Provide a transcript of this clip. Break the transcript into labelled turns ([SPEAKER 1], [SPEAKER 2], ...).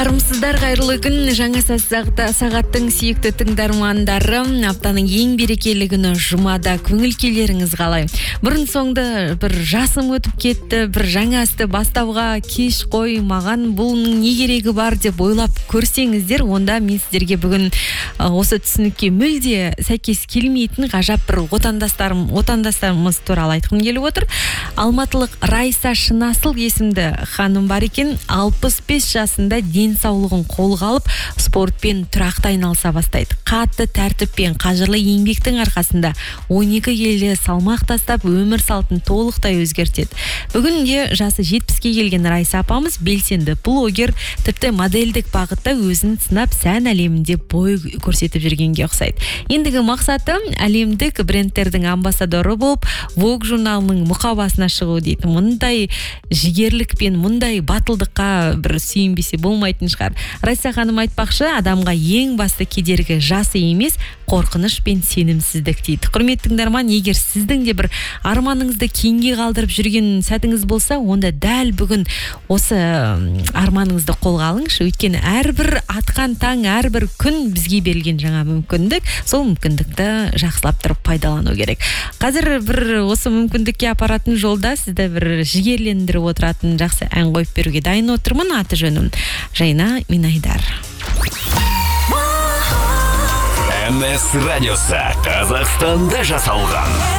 [SPEAKER 1] Армысыздар, кайырлы күн. Жаңа сағаттың сүйікті тыңдармандары, аптаның ең берекелі күні жұмада көңіл күйлеріңіз қалай? Бұрын соңды бір жасым өтіп кетті, бір жаңа істі бастауға кеш қой, маған бұның не керегі бар деп ойлап көрсеңіздер, онда мен сіздерге бүгін осы түсінікке мүлде сәйкес келмейтін ғажап бір отандастарымыз туралы айтқым келіп отыр. Алматылық Райса Шынасыл есімді ханым бар екен, 65 жасында денсаулығын қолға алып, спортпен тұрақты айналыса бастайды. Қатты тәртіппен, қажырлы еңбектің арқасында 12 келі салмақ тастап, өмір салтын толықтай өзгертеді. Бүгінде жасы 70-ке келген Райса апамыз белсенді блогер, тіпті модельдік бағытта өзін сынап сән әлемінде бой көрсетіп жүргенге ұқсайды. Ендігі мақсаты әлемдік брендтердің амбассадоры болып, Vogue журналының мұқабасына шығу дейді. Мұндай жігерлікпен, мұндай батылдыққа бір сүйінбесе болмайтын шығар. Райса ханым айтпақшы, адамға ең басты кедергі жасы емес, қорқыныш пен сенімсіздік дейді. Құрметті тыңдарман, егер сіздің де бір арманыңызды кейінге қалдырып жүрген сәтіңіз болса, онда дәл бүгін осы арманыңызды қолға алыңызшы. Өйткені әрбір атқан таң, әрбір күн бізге берілген жаңа мүмкіндік. Сол мүмкіндікті жақсылап тұрып пайдалану керек. Қазір бір осы мүмкіндікке апаратын жолда сізді бір жігерлендіріп отыратын жақсы ән қойып беруге дайын отырмын. Аты жөнім Жайна Минайдар.
[SPEAKER 2] НС радиосы Қазақстанда жасалған.